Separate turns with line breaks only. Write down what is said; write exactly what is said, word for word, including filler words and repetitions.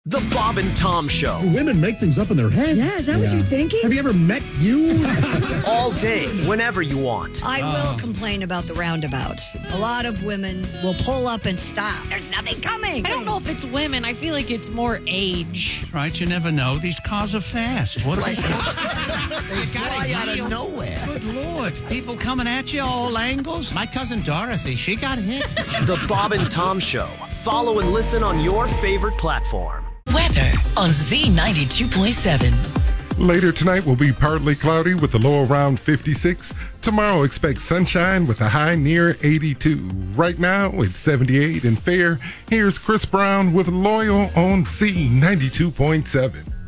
The Bob and Tom Show.
Women make things up in their head.
Yeah, is that yeah. what you're thinking?
Have you ever met you?
All day, whenever you want.
I will complain about the roundabouts. A lot of women will pull up and stop. There's nothing coming.
I don't know if it's women. I feel like it's more age.
Right, you never know. These cars are fast. What
Like,
they
they fly out of nowhere.
Good Lord. People coming at you all angles.
My cousin Dorothy, she got hit.
The Bob and Tom Show. Follow and listen on your favorite platform.
Weather on Z ninety-two point seven.
Later tonight will be partly cloudy with a low around fifty-six. Tomorrow expect sunshine with a high near eighty-two. Right now it's seventy-eight and fair. Here's Chris Brown with Loyal on Z ninety-two point seven.